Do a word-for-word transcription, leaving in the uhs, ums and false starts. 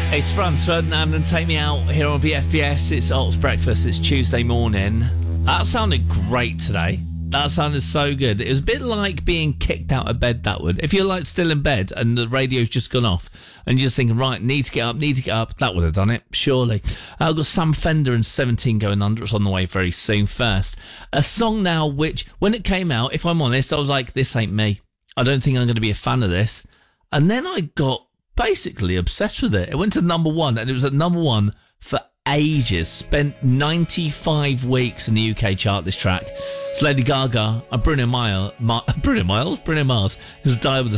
It's Franz Ferdinand and Take Me Out here on B F B S. It's Alt's Breakfast. It's Tuesday morning. That sounded great today. That sounded so good. It was a bit like being kicked out of bed, that would. If you're like still in bed and the radio's just gone off and you're just thinking, right, need to get up, need to get up, that would have done it, surely. I've got Sam Fender and seventeen going under. It's on the way very soon. First, a song now which, when it came out, if I'm honest, I was like, this ain't me. I don't think I'm going to be a fan of this. And then I got basically obsessed with it. It went to number one, and it was at number one for ages. Spent ninety-five weeks in the U K chart, this track. It's Lady Gaga and Bruno Mars. Ma- Bruno Miles? Bruno Mars has died with a